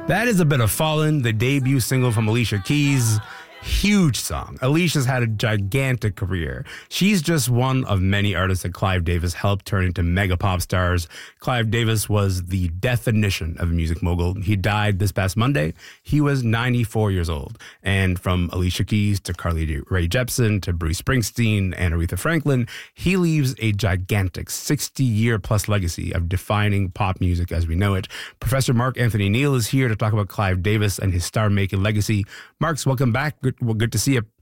That is a bit of Fallen, the debut single from Alicia Keys. Huge song. Alicia's had a gigantic career. She's just one of many artists that Clive Davis helped turn into mega pop stars. Clive Davis was the definition of a music mogul. He died this past Monday. He was 94 years old. And from Alicia Keys to Carly Rae Jepsen to Bruce Springsteen and Aretha Franklin, he leaves a gigantic 60-year-plus legacy of defining pop music as we know it. Professor Mark Anthony Neal is here to talk about Clive Davis and his star-making legacy. Marks, welcome back. Good to see you.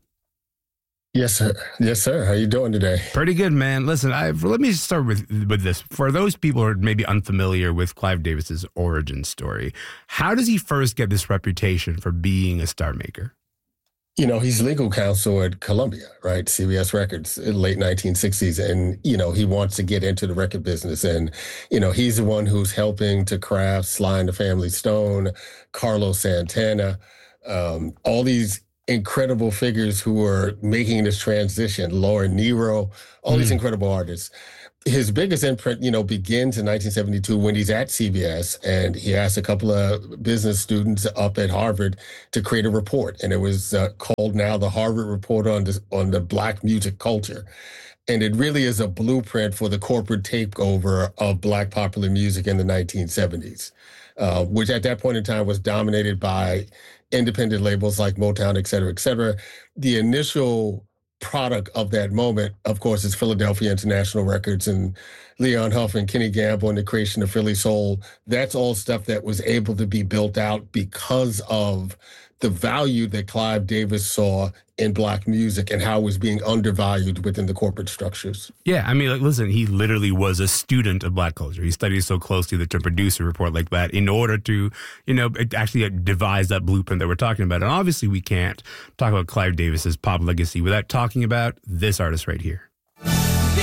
Yes, sir. Yes, sir. How you doing today? Pretty good, man. Listen, let me start with this. For those people who are maybe unfamiliar with Clive Davis's origin story, how does he first get this reputation for being a star maker? You know, he's legal counsel at Columbia, right? CBS Records in the late 1960s. And, you know, he wants to get into the record business. And, you know, he's the one who's helping to craft Sly and the Family Stone, Carlos Santana, all these incredible figures who are making this transition, Laura Nyro, all these incredible artists. His biggest imprint, you know, begins in 1972 when he's at CBS and he asked a couple of business students up at Harvard to create a report. And it was called now the Harvard Report on the Black Music Culture. And it really is a blueprint for the corporate takeover of Black popular music in the 1970s, which at that point in time was dominated by independent labels like Motown, et cetera, et cetera. The initial product of that moment, of course, is Philadelphia International Records and Leon Huff and Kenny Gamble and the creation of Philly Soul. That's all stuff that was able to be built out because of the value that Clive Davis saw in Black music and how it was being undervalued within the corporate structures. Yeah, I mean, like, listen, he literally was a student of Black culture. He studied so closely that to produce a report like that in order to, you know, actually devise that blueprint that we're talking about. And obviously we can't talk about Clive Davis's pop legacy without talking about this artist right here.